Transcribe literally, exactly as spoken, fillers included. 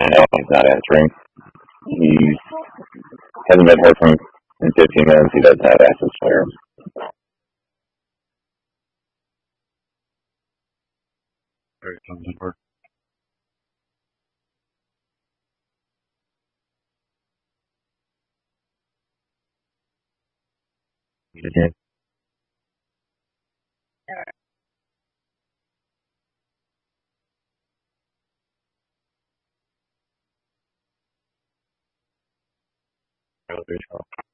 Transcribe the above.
right now. He's not answering. He hasn't been heard from in fifteen minutes. He doesn't have active clearance. Very phone number. Need it in. Elevator.